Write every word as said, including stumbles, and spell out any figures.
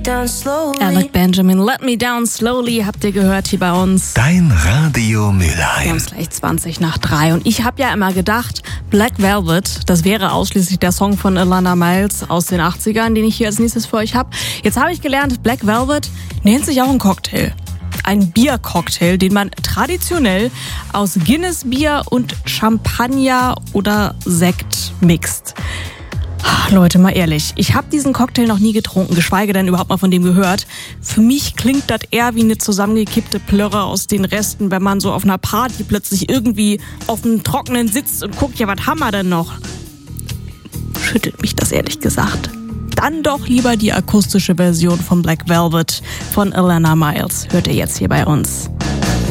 down slowly. Alec Benjamin, Let Me Down Slowly, habt ihr gehört hier bei uns. Dein Radio Wir haben Mülheim. es gleich zwanzig nach drei und ich habe ja immer gedacht, Black Velvet, das wäre ausschließlich der Song von Alana Miles aus den achtzigern, den ich hier als nächstes für euch habe. Jetzt habe ich gelernt, Black Velvet nennt sich auch ein Cocktail. Ein Biercocktail, den man traditionell aus Guinness-Bier und Champagner oder Sekt mixt. Leute, mal ehrlich, ich habe diesen Cocktail noch nie getrunken, geschweige denn überhaupt mal von dem gehört. Für mich klingt das eher wie eine zusammengekippte Plörre aus den Resten, wenn man so auf einer Party plötzlich irgendwie auf einem Trockenen sitzt und guckt, ja, was haben wir denn noch? Schüttelt mich das ehrlich gesagt. Dann doch lieber die akustische Version von Black Velvet von Alana Miles. Hört ihr jetzt hier bei uns.